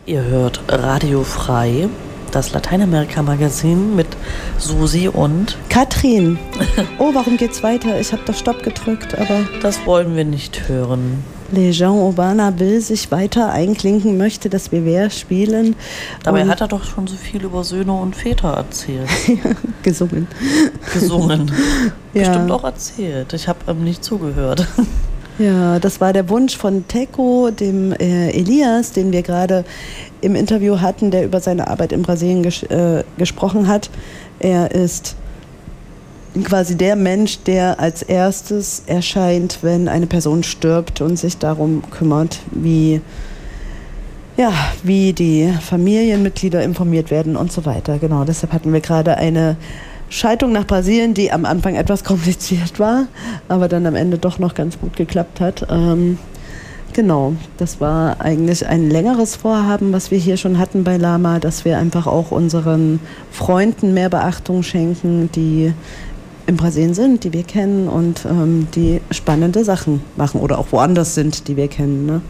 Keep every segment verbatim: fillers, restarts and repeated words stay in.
Ihr hört Radio Frei, das Lateinamerika-Magazin mit Susi und Katrin. Oh, warum geht's weiter? Ich habe doch Stopp gedrückt, aber... Das wollen wir nicht hören. Legion Urbana will sich weiter einklinken, möchte, dass wir wer spielen. Dabei und hat er doch schon so viel über Söhne und Väter erzählt. Gesungen. Gesungen. Ja. Bestimmt auch erzählt. Ich habe ähm, nicht zugehört. Ja, das war der Wunsch von Teco, dem äh, Elias, den wir gerade im Interview hatten, der über seine Arbeit in Brasilien ges- äh, gesprochen hat. Er ist quasi der Mensch, der als erstes erscheint, wenn eine Person stirbt und sich darum kümmert, wie, ja, wie die Familienmitglieder informiert werden und so weiter. Genau, deshalb hatten wir gerade eine Schaltung nach Brasilien, die am Anfang etwas kompliziert war, aber dann am Ende doch noch ganz gut geklappt hat. Ähm, genau, das war eigentlich ein längeres Vorhaben, was wir hier schon hatten bei Lama, dass wir einfach auch unseren Freunden mehr Beachtung schenken, die in Brasilien sind, die wir kennen und ähm, die spannende Sachen machen oder auch woanders sind, die wir kennen. Ne?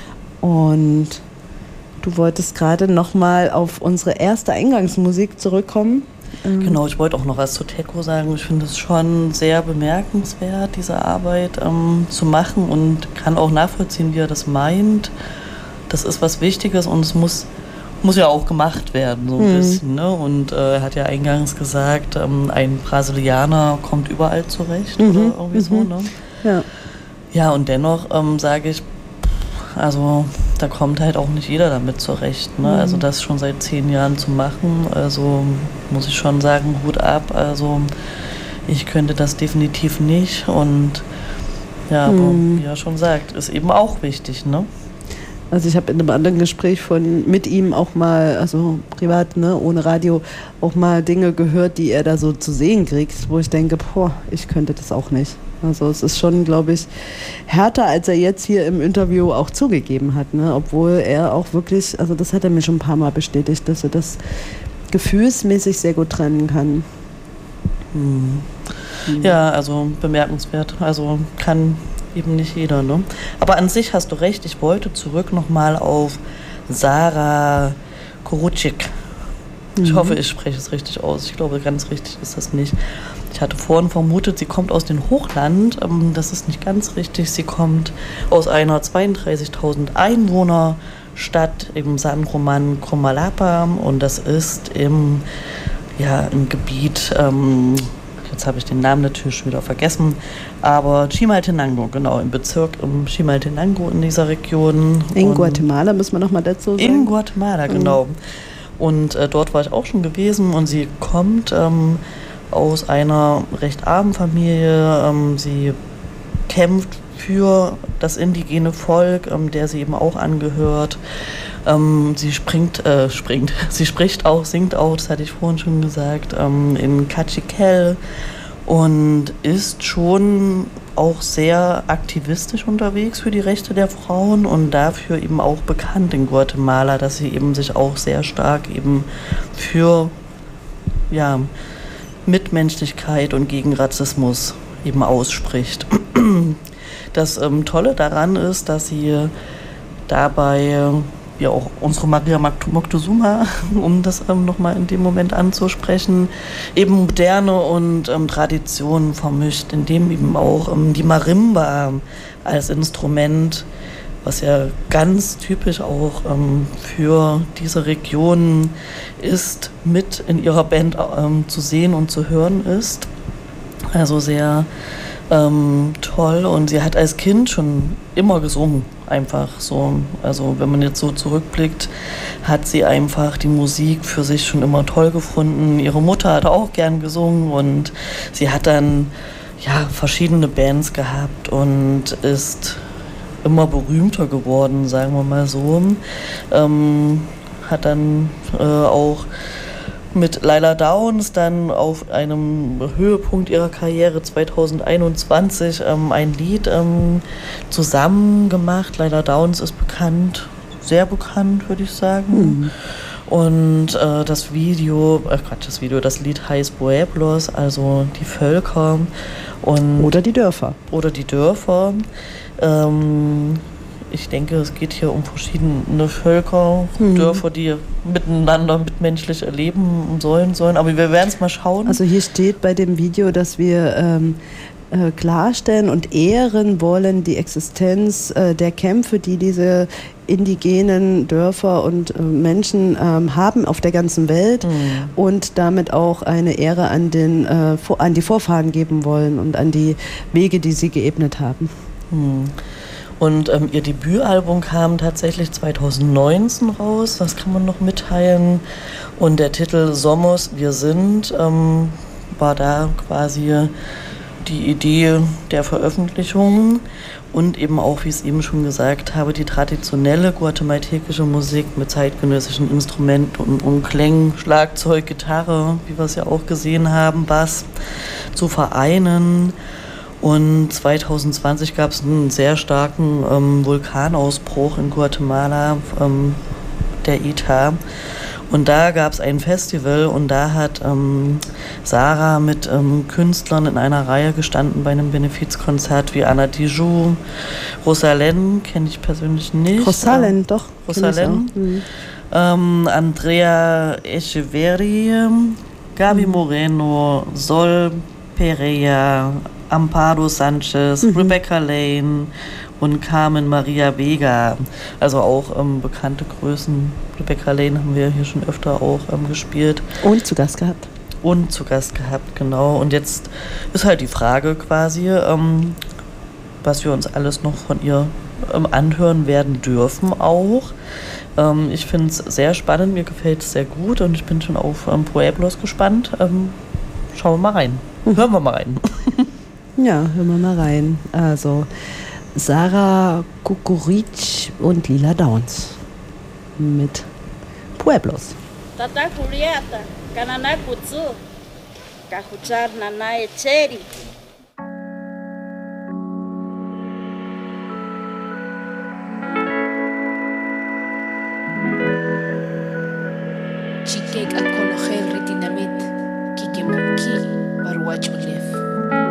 Und du wolltest gerade nochmal auf unsere erste Eingangsmusik zurückkommen. Genau, ich wollte auch noch was zu Teco sagen. Ich finde es schon sehr bemerkenswert, diese Arbeit ähm, zu machen und kann auch nachvollziehen, wie er das meint. Das ist was Wichtiges und es muss, muss ja auch gemacht werden, so ein mhm. bisschen. Ne? Und äh, er hat ja eingangs gesagt, ähm, ein Brasilianer kommt überall zurecht mhm. oder irgendwie mhm. so. Ne? Ja. Ja, und dennoch ähm, sage ich, also da kommt halt auch nicht jeder damit zurecht. Ne? Mhm. Also das schon seit zehn Jahren zu machen, also muss ich schon sagen, Hut ab. Also ich könnte das definitiv nicht. Und ja, aber mhm. wie er schon sagt, ist eben auch wichtig. Ne? Also ich habe in einem anderen Gespräch von mit ihm auch mal, also privat, ne, ohne Radio, auch mal Dinge gehört, die er da so zu sehen kriegt, wo ich denke, boah, ich könnte das auch nicht. Also es ist schon, glaube ich, härter, als er jetzt hier im Interview auch zugegeben hat, ne? Obwohl er auch wirklich, also das hat er mir schon ein paar Mal bestätigt, dass er das gefühlsmäßig sehr gut trennen kann. Hm. Mhm. Ja, also bemerkenswert. Also kann eben nicht jeder, ne? Aber an sich hast du recht, ich wollte zurück nochmal auf Sarah Korucik. Ich mhm. hoffe, ich spreche es richtig aus. Ich glaube, ganz richtig ist das nicht. Ich hatte vorhin vermutet, sie kommt aus dem Hochland. Das ist nicht ganz richtig. Sie kommt aus einer zweiunddreißigtausend Einwohner-Stadt im San Román Comalapa. Und das ist im, ja, im Gebiet, ähm, jetzt habe ich den Namen natürlich schon wieder vergessen, aber Chimaltenango, genau, im Bezirk um Chimaltenango in dieser Region. In und Guatemala, müssen wir nochmal dazu sagen. In Guatemala, genau. Mhm. Und äh, dort war ich auch schon gewesen und sie kommt ähm, aus einer recht armen Familie. Ähm, sie kämpft für das indigene Volk, ähm, der sie eben auch angehört. Ähm, sie springt, äh, springt, sie spricht auch, singt auch, das hatte ich vorhin schon gesagt, ähm, in Cachiquel und ist schon auch sehr aktivistisch unterwegs für die Rechte der Frauen und dafür eben auch bekannt in Guatemala, dass sie eben sich auch sehr stark eben für, ja, Mitmenschlichkeit und gegen Rassismus eben ausspricht. Das ähm, Tolle daran ist, dass sie dabei, ja auch unsere Maria Moctezuma, um das ähm, nochmal in dem Moment anzusprechen, eben Moderne und ähm, Traditionen vermischt, indem eben auch ähm, die Marimba als Instrument, was ja ganz typisch auch ähm, für diese Region ist, mit in ihrer Band ähm, zu sehen und zu hören ist. Also sehr ähm, toll und sie hat als Kind schon immer gesungen, einfach so. Also wenn man jetzt so zurückblickt, hat sie einfach die Musik für sich schon immer toll gefunden. Ihre Mutter hat auch gern gesungen und sie hat dann ja verschiedene Bands gehabt und ist immer berühmter geworden, sagen wir mal so. Ähm, hat dann äh, auch mit Laila Downs dann auf einem Höhepunkt ihrer Karriere zweitausendeinundzwanzig ähm, ein Lied ähm, zusammen gemacht. Laila Downs ist bekannt, sehr bekannt, würde ich sagen. Mhm. Und äh, das Video, ach Gott, das Video, das Lied heißt Pueblos, also die Völker. Und oder die Dörfer. Oder die Dörfer. Ähm, ich denke, es geht hier um verschiedene Völker, Mhm. Dörfer, die miteinander mitmenschlich erleben sollen, sollen. Aber wir werden es mal schauen. Also hier steht bei dem Video, dass wir ähm, äh, klarstellen und ehren wollen die Existenz äh, der Kämpfe, die diese indigenen Dörfer und äh, Menschen ähm, haben auf der ganzen Welt Mhm. und damit auch eine Ehre an, den, äh, vor, an die Vorfahren geben wollen und an die Wege, die sie geebnet haben. Hm. Und ähm, ihr Debütalbum kam tatsächlich zweitausendneunzehn raus, das kann man noch mitteilen. Und der Titel Somos, wir sind, ähm, war da quasi die Idee der Veröffentlichung. Und eben auch, wie ich es eben schon gesagt habe, die traditionelle guatemaltekische Musik mit zeitgenössischen Instrumenten und, und Klängen, Schlagzeug, Gitarre, wie wir es ja auch gesehen haben, Bass, zu vereinen. Und zweitausendzwanzig gab es einen sehr starken ähm, Vulkanausbruch in Guatemala, ähm, der I T A. Und da gab es ein Festival und da hat ähm, Sarah mit ähm, Künstlern in einer Reihe gestanden bei einem Benefizkonzert wie Ana Tijoux, Rosalén, kenne ich persönlich nicht. Rosalen, doch. Rosalén, Mhm. ähm, Andrea Echeverri, Gaby Mhm. Moreno, Sol Pereira, Amparo Sanchez, Mhm. Rebecca Lane und Carmen Maria Vega. Also auch ähm, bekannte Größen. Rebecca Lane haben wir hier schon öfter auch ähm, gespielt. Und zu Gast gehabt. Und zu Gast gehabt, genau. Und jetzt ist halt die Frage quasi, ähm, was wir uns alles noch von ihr ähm, anhören werden dürfen auch. Ähm, ich finde es sehr spannend, mir gefällt es sehr gut und ich bin schon auf ähm, Pueblos gespannt. Ähm, schauen wir mal rein. Hören wir mal rein. Ja, hören wir mal rein. Also Sarah Kukurich und Lila Downs mit Pueblos. Tata Julieta, Kanana Kutsu, Kahuchar Nana Echeri. Chiquek al conojel retinamit, Kikemaki, Baruachulia.